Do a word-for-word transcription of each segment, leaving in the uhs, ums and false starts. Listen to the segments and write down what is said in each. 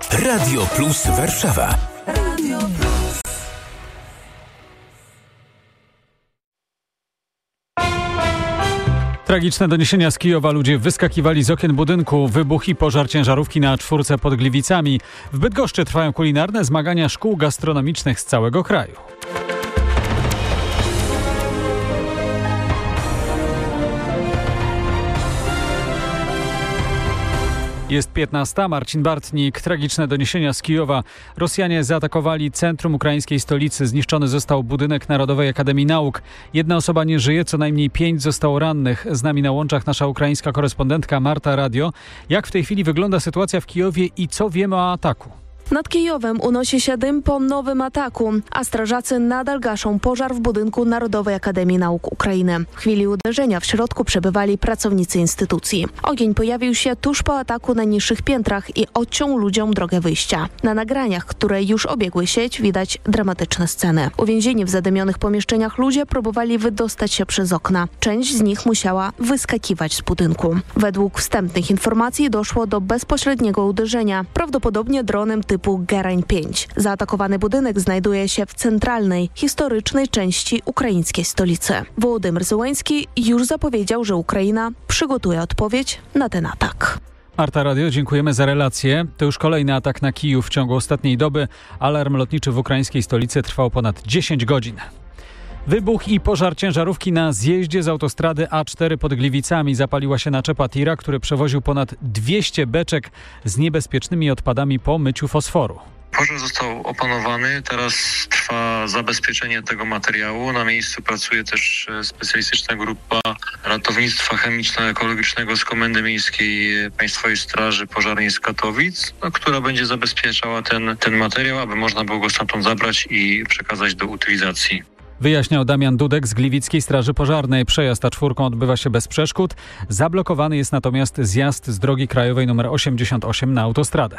Radio Plus Warszawa. Radio Plus. Tragiczne doniesienia z Kijowa. Ludzie wyskakiwali z okien budynku. Wybuch i pożar ciężarówki na czwórce pod Gliwicami. W Bydgoszczy trwają kulinarne zmagania szkół gastronomicznych z całego kraju. Jest piętnasta. Marcin Bartnik. Tragiczne doniesienia z Kijowa. Rosjanie zaatakowali centrum ukraińskiej stolicy. Zniszczony został budynek Narodowej Akademii Nauk. Jedna osoba nie żyje, co najmniej pięć zostało rannych. Z nami na łączach nasza ukraińska korespondentka Marta Radio. Jak w tej chwili wygląda sytuacja w Kijowie i co wiemy o ataku? Nad Kijowem unosi się dym po nowym ataku, a strażacy nadal gaszą pożar w budynku Narodowej Akademii Nauk Ukrainy. W chwili uderzenia w środku przebywali pracownicy instytucji. Ogień pojawił się tuż po ataku na niższych piętrach i odciął ludziom drogę wyjścia. Na nagraniach, które już obiegły sieć, widać dramatyczne sceny. Uwięzieni w zadymionych pomieszczeniach ludzie próbowali wydostać się przez okna. Część z nich musiała wyskakiwać z budynku. Według wstępnych informacji doszło do bezpośredniego uderzenia, prawdopodobnie dronem typu Gerań pięć. Zaatakowany budynek znajduje się w centralnej, historycznej części ukraińskiej stolicy. Wołodymyr Zełenski już zapowiedział, że Ukraina przygotuje odpowiedź na ten atak. Marta Radio, dziękujemy za relację. To już kolejny atak na Kijów w ciągu ostatniej doby. Alarm lotniczy w ukraińskiej stolicy trwał ponad dziesięć godzin. Wybuch i pożar ciężarówki na zjeździe z autostrady A cztery pod Gliwicami. Zapaliła się naczepa tira, który przewoził ponad dwieście beczek z niebezpiecznymi odpadami po myciu fosforu. Pożar został opanowany, teraz trwa zabezpieczenie tego materiału. Na miejscu pracuje też specjalistyczna grupa ratownictwa chemiczno-ekologicznego z Komendy Miejskiej Państwowej Straży Pożarnej z Katowic, no, która będzie zabezpieczała ten, ten materiał, aby można było go stamtąd zabrać i przekazać do utylizacji. Wyjaśniał Damian Dudek z Gliwickiej Straży Pożarnej. Przejazd A cztery odbywa się bez przeszkód. Zablokowany jest natomiast zjazd z drogi krajowej nr osiemdziesiąt osiem na autostradę.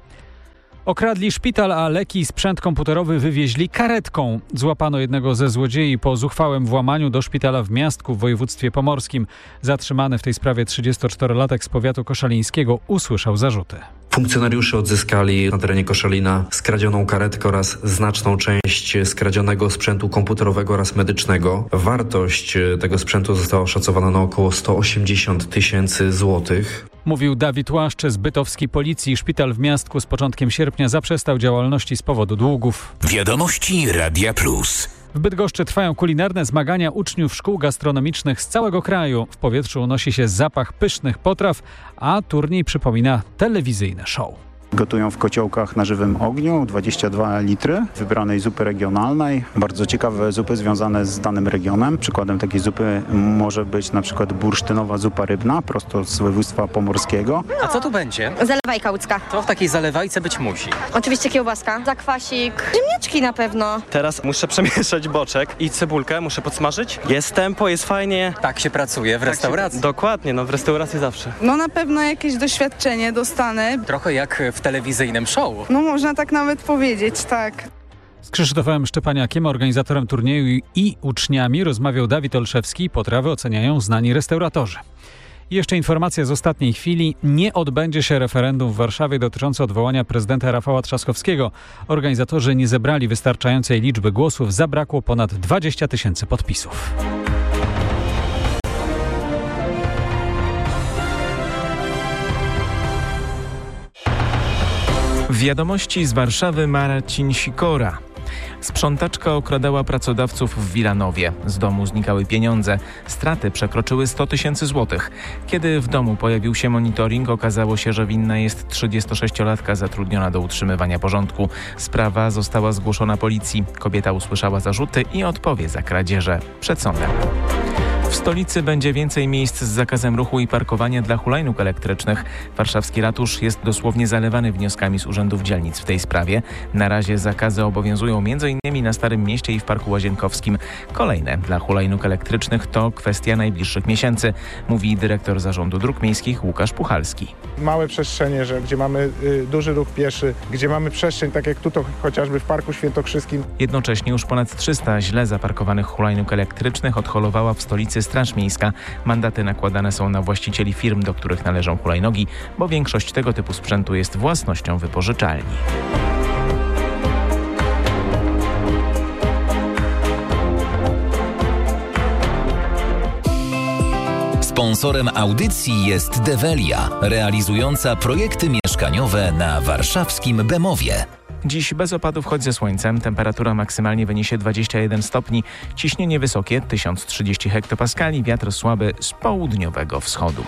Okradli szpital, a leki i sprzęt komputerowy wywieźli karetką. Złapano jednego ze złodziei po zuchwałym włamaniu do szpitala w Miastku w województwie pomorskim. Zatrzymany w tej sprawie trzydziestoczterolatek z powiatu koszalińskiego usłyszał zarzuty. Funkcjonariusze odzyskali na terenie Koszalina skradzioną karetkę oraz znaczną część skradzionego sprzętu komputerowego oraz medycznego. Wartość tego sprzętu została oszacowana na około sto osiemdziesiąt tysięcy złotych. Mówił Dawid Łaszcz z bytowskiej policji. Szpital w Miastku z początkiem sierpnia zaprzestał działalności z powodu długów. Wiadomości Radia Plus. W Bydgoszczy trwają kulinarne zmagania uczniów szkół gastronomicznych z całego kraju. W powietrzu unosi się zapach pysznych potraw, a turniej przypomina telewizyjne show. Gotują w kociołkach na żywym ogniu, dwadzieścia dwa litry wybranej zupy regionalnej. Bardzo ciekawe zupy związane z danym regionem. Przykładem takiej zupy może być na przykład bursztynowa zupa rybna, prosto z województwa pomorskiego. A co tu będzie? Zalewajka łódzka. To w takiej zalewajce być musi. Oczywiście kiełbaska, zakwasik, ziemniaczki na pewno. Teraz muszę przemieszać boczek i cebulkę, muszę podsmażyć. Jest tempo, jest fajnie. Tak się pracuje w restauracji. Się, dokładnie, no w restauracji zawsze. No na pewno jakieś doświadczenie dostanę. Trochę jak w telewizyjnym show. No można tak nawet powiedzieć, tak. Z Krzysztofem Szczepaniakiem, organizatorem turnieju i uczniami rozmawiał Dawid Olszewski. Potrawy oceniają znani restauratorzy. I jeszcze informacja z ostatniej chwili. Nie odbędzie się referendum w Warszawie dotyczące odwołania prezydenta Rafała Trzaskowskiego. Organizatorzy nie zebrali wystarczającej liczby głosów. Zabrakło ponad dwadzieścia tysięcy podpisów. Wiadomości z Warszawy, Marcin Sikora. Sprzątaczka okradała pracodawców w Wilanowie. Z domu znikały pieniądze. Straty przekroczyły sto tysięcy złotych. Kiedy w domu pojawił się monitoring, okazało się, że winna jest trzydziestosześciolatka zatrudniona do utrzymywania porządku. Sprawa została zgłoszona policji. Kobieta usłyszała zarzuty i odpowie za kradzieże przed sądem. W stolicy będzie więcej miejsc z zakazem ruchu i parkowania dla hulajnóg elektrycznych. Warszawski ratusz jest dosłownie zalewany wnioskami z urzędów dzielnic w tej sprawie. Na razie zakazy obowiązują m.in. na Starym Mieście i w Parku Łazienkowskim. Kolejne dla hulajnóg elektrycznych to kwestia najbliższych miesięcy, mówi dyrektor Zarządu Dróg Miejskich Łukasz Puchalski. Małe przestrzenie, że gdzie mamy y, duży ruch pieszy, gdzie mamy przestrzeń, tak jak tutaj chociażby w Parku Świętokrzyskim. Jednocześnie już ponad trzysta źle zaparkowanych hulajnóg elektrycznych odholowała w stolicy stolicy Straż Miejska. Mandaty nakładane są na właścicieli firm, do których należą hulajnogi, bo większość tego typu sprzętu jest własnością wypożyczalni. Sponsorem audycji jest Develia, realizująca projekty mieszkaniowe na warszawskim Bemowie. Dziś bez opadów, choć ze słońcem. Temperatura maksymalnie wyniesie dwadzieścia jeden stopni. Ciśnienie wysokie tysiąc trzydzieści hektopaskali. Wiatr słaby z południowego wschodu.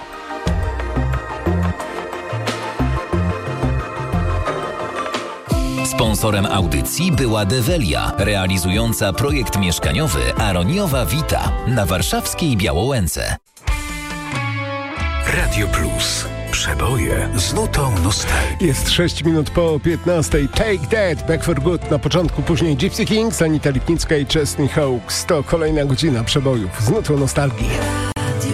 Sponsorem audycji była Develia, realizująca projekt mieszkaniowy Aroniowa Vita na warszawskiej Białołęce. Radio Plus. Przeboje z nutą nostalgii. Jest sześć minut po piętnastej. Take That, Back for Good. Na początku później Gypsy Kings, Anita Lipnicka i Chesney Hawkes. To kolejna godzina przebojów z nutą nostalgii.